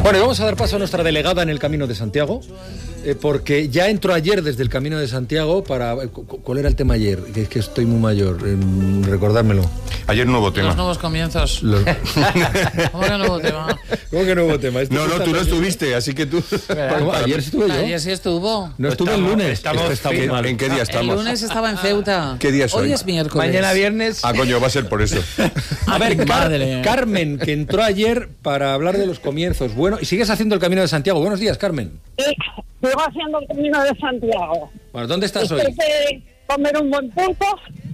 Bueno, y vamos a dar paso a nuestra delegada en el Camino de Santiago, porque ya entró ayer desde el Camino de Santiago para... ¿Cuál era el tema ayer? Que es que estoy muy mayor, recordármelo. Ayer no hubo tema. Los nuevos comienzos. ¿Cómo que no hubo tema? ¿Cómo que no hubo tema? No, tú no estuviste, así que tú... Ayer estuve yo. Ayer sí estuvo. No estuve el lunes. ¿En qué día estamos? El lunes estaba en Ceuta. ¿Qué día es hoy? Hoy es miércoles. Mañana viernes. Ah, coño, va a ser por eso. A ver, Madre. Carmen, que entró ayer para hablar de los comienzos. Bueno, y sigues haciendo el Camino de Santiago. Buenos días, Carmen. Sigo haciendo el Camino de Santiago. Bueno, ¿dónde estás hoy? Después de comer un buen pulpo,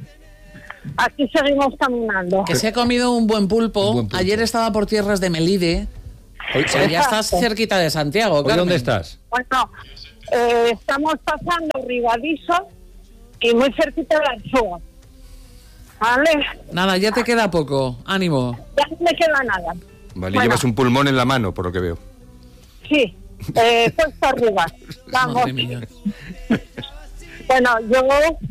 aquí seguimos caminando. Que se ha comido un buen pulpo. Un buen pulpo. Ayer estaba por tierras de Melide. Hoy, O sea, ya estás cerquita de Santiago, ¿hoy Carmen. dónde estás? Bueno, estamos pasando Ribadizo y muy cerquita de Arzúa. ¿Vale? Nada, ya te queda poco. Ánimo. Ya no me queda nada. Vale, Bueno. llevas un pulmón en la mano, por lo que veo. Sí, puesto arriba. Vamos. Madre mía. Bueno, yo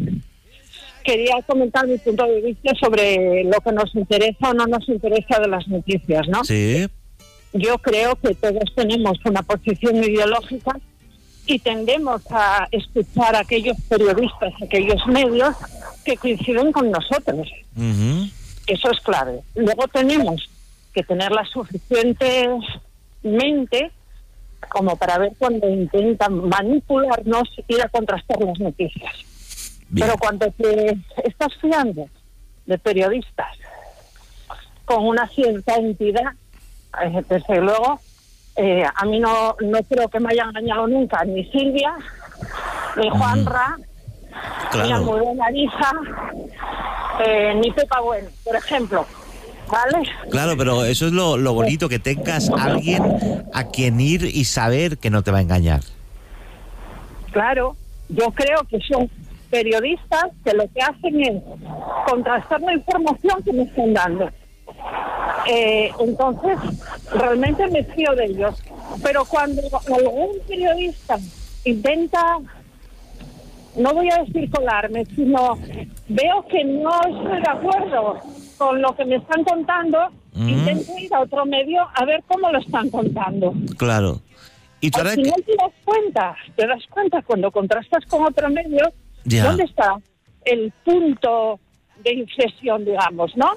quería comentar mi punto de vista sobre lo que nos interesa o no nos interesa de las noticias, ¿no? Sí. Yo creo que todos tenemos una posición ideológica y tendemos a escuchar a aquellos periodistas, a aquellos medios que coinciden con nosotros. Uh-huh. Eso es clave. Luego tenemos que tener la suficiente mente como para ver cuando intentan manipularnos y ir a contrastar las noticias. Bien. Pero cuando te estás fiando de periodistas con una cierta entidad, desde luego, a mí no creo que me haya engañado nunca ni Silvia, ni Juanra, ni Claro. Almudena Ariza, ni Pepa Bueno, por ejemplo. ¿Vale? Claro, pero eso es lo bonito, que tengas a alguien a quien ir y saber que no te va a engañar. Claro, yo creo que son periodistas que lo que hacen es contrastar la información que me están dando. Entonces, realmente me fío de ellos. Pero cuando algún periodista intenta, no voy a decir colarme, sino veo que no estoy de acuerdo con lo que me están contando, intento ir a otro medio a ver cómo lo están contando. Claro. Y tú Al ahora final te das cuenta cuando contrastas con otro medio, Ya. ¿dónde está el punto de inflexión, digamos, no?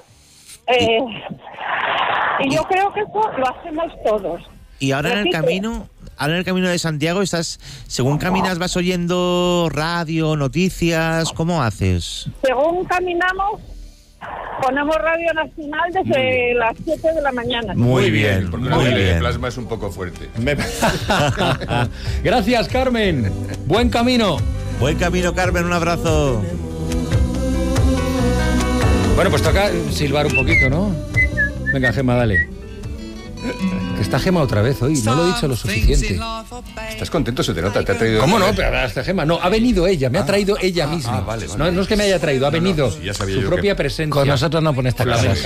Y yo creo que eso lo hacemos todos. y ahora en el Repito. camino de Santiago estás, según caminas vas oyendo radio, noticias, ¿cómo haces? Según caminamos, ponemos Radio Nacional desde las 7 de la mañana. Muy bien, porque muy el bien. plasma es un poco fuerte. Gracias, Carmen. Buen camino. Buen camino, Carmen, un abrazo. Bueno, pues toca silbar un poquito, ¿no? Venga, Gema, dale. Que está Gema otra vez hoy, no lo he dicho lo suficiente. ¿Estás contento? Se te nota, te ha traído... ¿Cómo no? Pero hasta Gema, no, ha venido ella, me ha traído ella misma. vale, vale. No es que me haya traído, ha No, no, venido sí, ya sabía su yo propia que- presencia. Con nosotros no pone esta Por la cara. boca.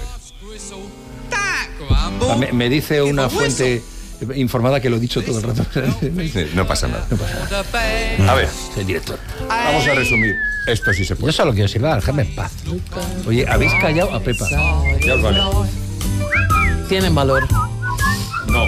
Me dice una fuente informada que lo he dicho todo el rato. Sí, no pasa nada. A ver, El director. vamos a resumir. Esto sí se Yo puede. solo quiero silbar, déjame en paz. Oye, habéis callado a Pepa. Ya os vale. Tienen valor. No.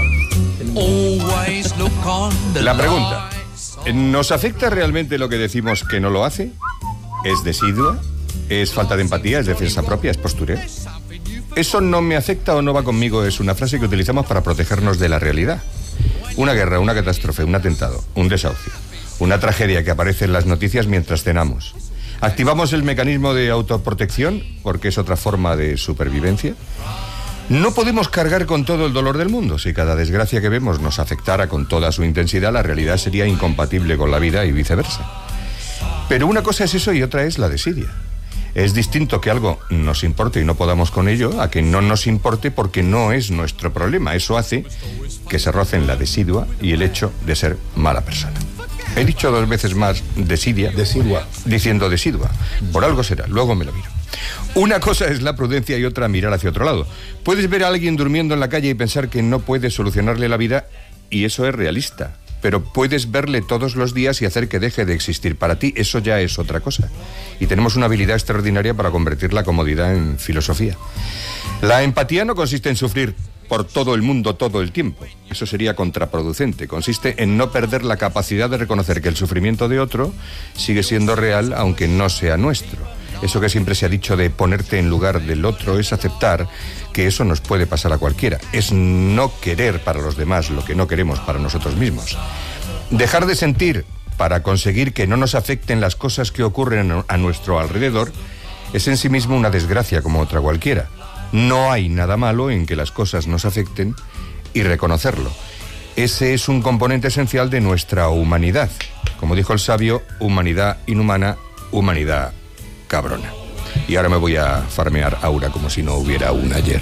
La pregunta. ¿Nos afecta realmente lo que decimos que no lo hace? ¿Es desidua? ¿Es falta de empatía? ¿Es defensa propia? ¿Es postureo? ¿Eso no me afecta o no va conmigo? Es una frase que utilizamos para protegernos de la realidad. Una guerra, una catástrofe, un atentado, un desahucio, una tragedia que aparece en las noticias mientras cenamos. ¿Activamos el mecanismo de autoprotección porque es otra forma de supervivencia? No podemos cargar con todo el dolor del mundo. Si cada desgracia que vemos nos afectara con toda su intensidad, la realidad sería incompatible con la vida y viceversa. Pero una cosa es eso y otra es la desidia. Es distinto que algo nos importe y no podamos con ello a que no nos importe porque no es nuestro problema. Eso hace que se rocen la desidua y el hecho de ser mala persona. He dicho 2 veces más desidua, diciendo desidua. Por algo será, luego me lo miro. Una cosa es la prudencia y otra mirar hacia otro lado. Puedes ver a alguien durmiendo en la calle y pensar que no puedes solucionarle la vida, y eso es realista. Pero puedes verle todos los días y hacer que deje de existir para ti. Eso ya es otra cosa. Y tenemos una habilidad extraordinaria para convertir la comodidad en filosofía. La empatía no consiste en sufrir por todo el mundo todo el tiempo. Eso sería contraproducente. Consiste en no perder la capacidad de reconocer que el sufrimiento de otro sigue siendo real aunque no sea nuestro. Eso que siempre se ha dicho de ponerte en lugar del otro es aceptar que eso nos puede pasar a cualquiera. Es no querer para los demás lo que no queremos para nosotros mismos. Dejar de sentir para conseguir que no nos afecten las cosas que ocurren a nuestro alrededor es en sí mismo una desgracia como otra cualquiera. No hay nada malo en que las cosas nos afecten y reconocerlo. Ese es un componente esencial de nuestra humanidad. Como dijo el sabio, humanidad inhumana, humanidad cabrona. Y ahora me voy a farmear Aura como si no hubiera un ayer.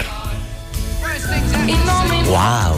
¡Wow!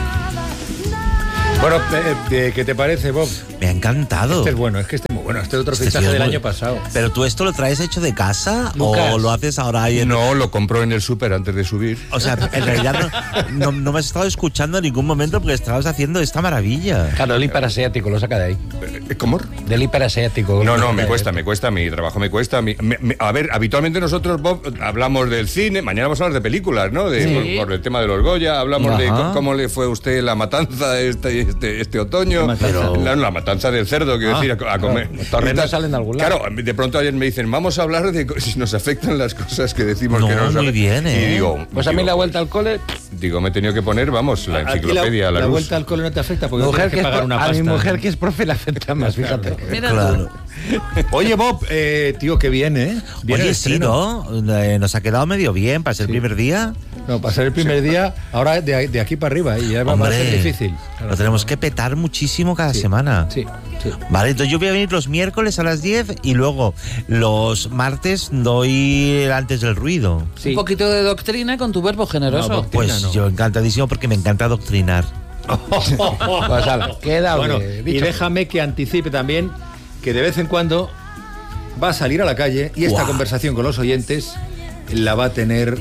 Bueno, ¿qué te parece, Bob? Me ha encantado. Este es bueno, es que este es muy bueno. Este es otro fichaje sí es del muy- año pasado. ¿Pero tú esto lo traes hecho de casa Lucas. o lo haces ahora ahí en... No, lo compro en el súper antes de subir. O sea, en realidad no me has estado escuchando en ningún momento porque estabas haciendo esta maravilla. Claro, el hiperasiático lo saca de ahí. ¿Cómo? Del hiperasiático. No, me cuesta, mi trabajo me cuesta. A ver, habitualmente nosotros, Bob, hablamos del cine, mañana vamos a hablar de películas, ¿no? Sí. Por el tema de los Goya, hablamos de Ajá. cómo le fue a usted la matanza este otoño. matanza? La matanza del cerdo, quiero decir, a comer. Los torrendos salen de algún lado. Claro, de pronto ayer me dicen, vamos a hablar de si nos afectan las cosas que decimos No, que nos muy afectan. bien, ¿eh? Y digo, Pues a mí la vuelta al cole, Digo, me he tenido que poner, vamos, la ¿A ti enciclopedia, la la luz. vuelta al cole no te afecta porque no mujer tienes que que es pagar pro- una a pasta. mi mujer que es profe le afecta más, fíjate. Mira Claro. Oye, Bob, tío, que viene, ¿eh? Viene el Oye, sí, estreno. ¿no? Nos ha quedado medio bien para ser el primer día. No, para ser el primer día, ahora de aquí para arriba, y ya va a Hombre, ser difícil. lo tenemos que petar muchísimo cada semana. Sí, sí. Vale, entonces yo voy a venir los miércoles a las 10 y luego los martes doy el antes del ruido. Sí. Un poquito de doctrina con tu verbo generoso. No, Pues no. yo encantadísimo porque me encanta adoctrinar. Pues ala, queda Bueno, que, y dicho. déjame que anticipe también que de vez en cuando va a salir a la calle y esta Guau. conversación con los oyentes la va a tener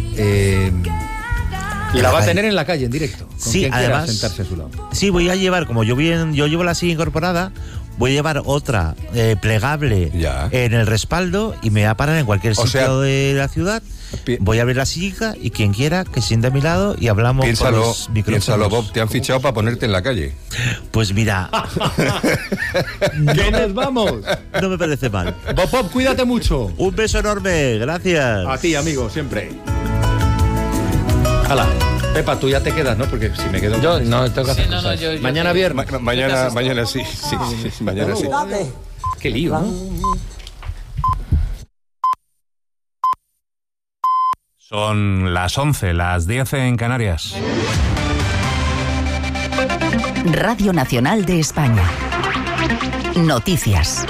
la va a tener en la calle en directo, con Sí, quien quiera además- sentarse a su lado. Sí, voy a llevar, como yo llevo la silla incorporada, voy a llevar otra plegable Ya. en el respaldo y me voy a parar en cualquier O sitio sea, de la ciudad. pi- Voy a abrir la silla y quien quiera que se siente a mi lado y hablamos por Piénsalo, los micrófonos. piénsalo, Bob, te han fichado para ponerte en la calle. Pues mira, ¡Que nos vamos! no me parece mal. Bob, Bob, cuídate mucho. Un beso enorme, gracias. A ti, amigo, siempre. Hala, Pepa, tú ya te quedas, ¿no? Porque si me quedo... Yo no tengo que Sí, hacer no, no, cosas. yo Mañana te- viernes. Mañana sí, mañana sí. Qué lío, ¿no? Son las 11, las 10 en Canarias. Radio Nacional de España. Noticias.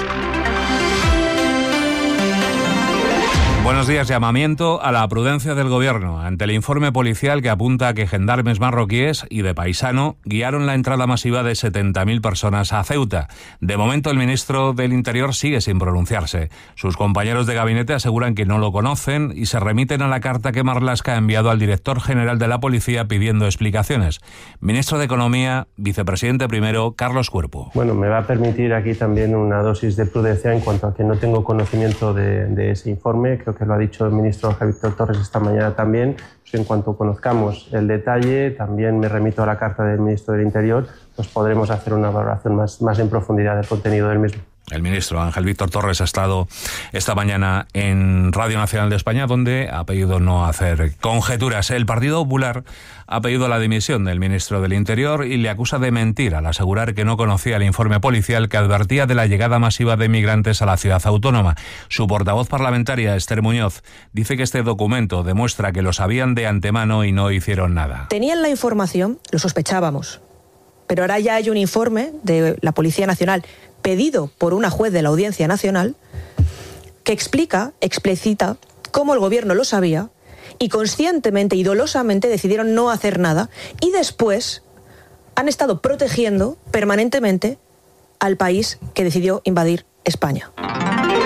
Buenos días. Llamamiento a la prudencia del Gobierno ante el informe policial que apunta a que gendarmes marroquíes y de paisano guiaron la entrada masiva de 70.000 personas a Ceuta. De momento, el ministro del Interior sigue sin pronunciarse. Sus compañeros de gabinete aseguran que no lo conocen y se remiten a la carta que Marlaska ha enviado al director general de la Policía pidiendo explicaciones. Ministro de Economía, vicepresidente primero, Carlos Cuerpo. Bueno, me va a permitir aquí también una dosis de prudencia en cuanto a que no tengo conocimiento de ese informe. Creo que lo ha dicho el ministro Ángel Víctor Torres esta mañana también. Pues en cuanto conozcamos el detalle, también me remito a la carta del ministro del Interior, pues podremos hacer una valoración más en profundidad del contenido del mismo. El ministro Ángel Víctor Torres ha estado esta mañana en Radio Nacional de España, donde ha pedido no hacer conjeturas. El Partido Popular ha pedido la dimisión del ministro del Interior y le acusa de mentir al asegurar que no conocía el informe policial que advertía de la llegada masiva de migrantes a la ciudad autónoma. Su portavoz parlamentaria, Esther Muñoz, dice que este documento demuestra que lo sabían de antemano y no hicieron nada. Tenían la información, lo sospechábamos, pero ahora ya hay un informe de la Policía Nacional pedido por una juez de la Audiencia Nacional que explicita cómo el gobierno lo sabía y conscientemente y dolosamente decidieron no hacer nada y después han estado protegiendo permanentemente al país que decidió invadir España.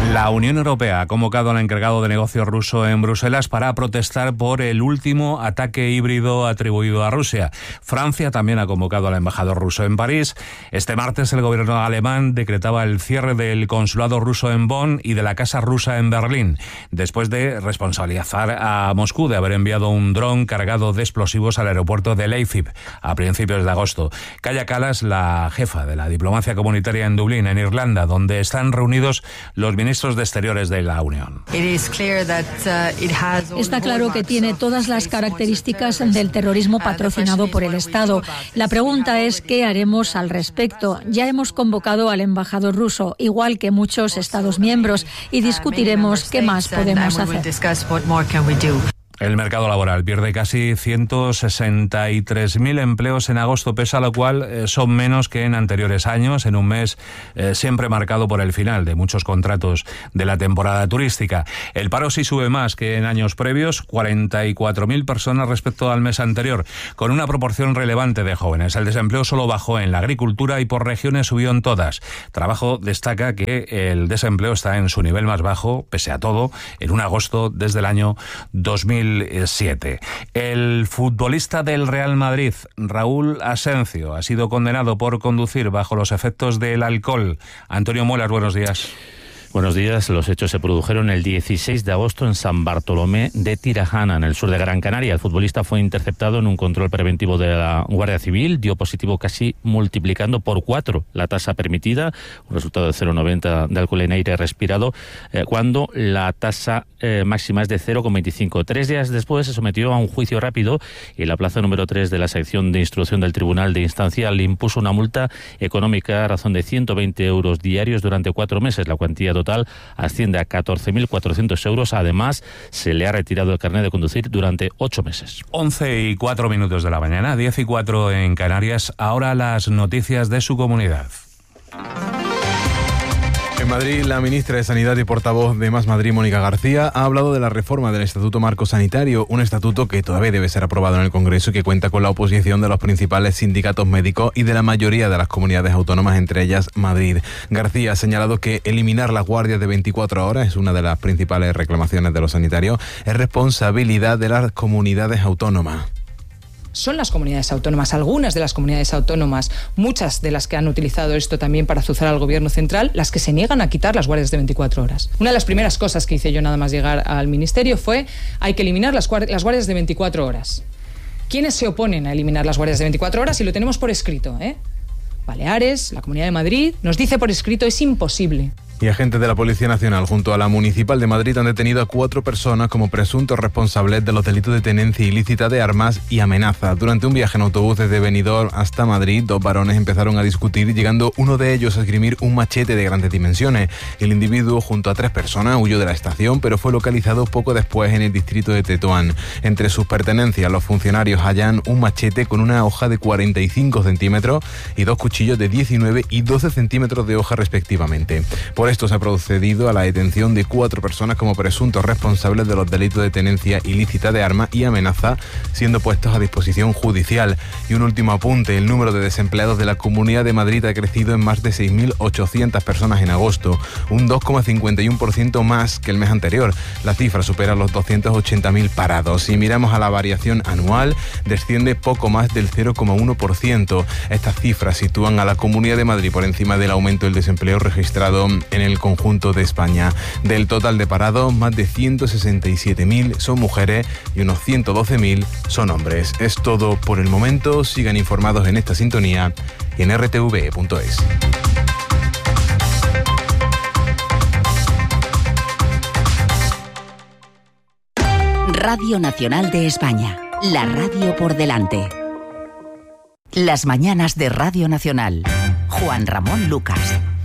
La Unión Europea ha convocado al encargado de negocios ruso en Bruselas para protestar por el último ataque híbrido atribuido a Rusia. Francia también ha convocado al embajador ruso en París. Este martes el gobierno alemán decretaba el cierre del consulado ruso en Bonn y de la casa rusa en Berlín, después de responsabilizar a Moscú de haber enviado un dron cargado de explosivos al aeropuerto de Leipzig a principios de agosto. Kaja Kallas, la jefa de la diplomacia comunitaria en Dublín, en Irlanda, donde están reunidos los ministros de Exteriores de la Unión. Está claro que tiene todas las características del terrorismo patrocinado por el Estado. La pregunta es ¿qué haremos al respecto? Ya hemos convocado al embajador ruso, igual que muchos Estados miembros, y discutiremos qué más podemos hacer. El mercado laboral pierde casi 163.000 empleos en agosto, pese a lo cual son menos que en anteriores años, en un mes siempre marcado por el final de muchos contratos de la temporada turística. El paro sí sube más que en años previos, 44.000 personas respecto al mes anterior, con una proporción relevante de jóvenes. El desempleo solo bajó en la agricultura y por regiones subió en todas. Trabajo destaca que el desempleo está en su nivel más bajo, pese a todo, en un agosto desde el año 2007. El futbolista del Real Madrid, Raúl Asencio, ha sido condenado por conducir bajo los efectos del alcohol. Antonio Muelas, buenos días. Buenos días. Los hechos se produjeron el 16 de agosto en San Bartolomé de Tirajana, en el sur de Gran Canaria. El futbolista fue interceptado en un control preventivo de la Guardia Civil. Dio positivo casi multiplicando por 4 la tasa permitida, un resultado de 0,90 de alcohol en aire respirado, cuando la tasa máxima es de 0,25. 3 días después se sometió a un juicio rápido y la plaza número 3 de la sección de instrucción del Tribunal de Instancia le impuso una multa económica a razón de 120 euros diarios durante 4 meses. La cuantía total asciende a 14.400 euros. Además, se le ha retirado el carnet de conducir durante 8 meses. 11:04 de la mañana, 10:04 en Canarias. Ahora las noticias de su comunidad. En Madrid, la ministra de Sanidad y portavoz de Más Madrid, Mónica García, ha hablado de la reforma del Estatuto Marco Sanitario, un estatuto que todavía debe ser aprobado en el Congreso y que cuenta con la oposición de los principales sindicatos médicos y de la mayoría de las comunidades autónomas, entre ellas Madrid. García ha señalado que eliminar las guardias de 24 horas es una de las principales reclamaciones de los sanitarios, es responsabilidad de las comunidades autónomas. Son las comunidades autónomas, algunas de las comunidades autónomas, muchas de las que han utilizado esto también para azuzar al gobierno central, las que se niegan a quitar las guardias de 24 horas. Una de las primeras cosas que hice yo nada más llegar al ministerio fue hay que eliminar las guardias de 24 horas. ¿Quiénes se oponen a eliminar las guardias de 24 horas? Y lo tenemos por escrito, Baleares, la Comunidad de Madrid, nos dice por escrito es imposible. Y agentes de la Policía Nacional junto a la Municipal de Madrid han detenido a 4 personas como presuntos responsables de los delitos de tenencia ilícita de armas y amenaza. Durante un viaje en autobús desde Benidorm hasta Madrid, 2 varones empezaron a discutir, llegando uno de ellos a esgrimir un machete de grandes dimensiones. El individuo, junto a 3 personas, huyó de la estación, pero fue localizado poco después en el distrito de Tetuán. Entre sus pertenencias, los funcionarios hallan un machete con una hoja de 45 centímetros y 2 cuchillos de 19 y 12 centímetros de hoja respectivamente. Por esto se ha procedido a la detención de 4 personas como presuntos responsables de los delitos de tenencia ilícita de armas y amenaza, siendo puestos a disposición judicial. Y un último apunte, el número de desempleados de la Comunidad de Madrid ha crecido en más de 6.800 personas en agosto, un 2,51% más que el mes anterior. La cifra supera los 280.000 parados. Si miramos a la variación anual, desciende poco más del 0,1%. Estas cifras sitúan a la Comunidad de Madrid por encima del aumento del desempleo registrado en el conjunto de España. Del total de parados, más de 167.000 son mujeres y unos 112.000 son hombres. Es todo por el momento. Sigan informados en esta sintonía y en rtv.es. Radio Nacional de España, la radio por delante. Las mañanas de Radio Nacional. Juan Ramón Lucas.